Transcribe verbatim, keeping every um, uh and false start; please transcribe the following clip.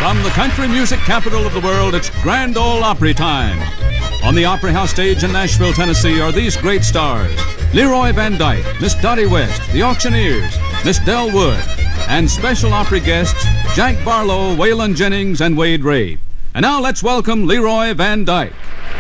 From the country music capital of the world, it's Grand Ole Opry time. On the Opry House stage in Nashville, Tennessee, are these great stars: Leroy Van Dyke, Miss Dottie West, the Auctioneers, Miss Del Wood, and special Opry guests Jack Barlow, Waylon Jennings, and Wade Ray. And now let's welcome Leroy Van Dyke.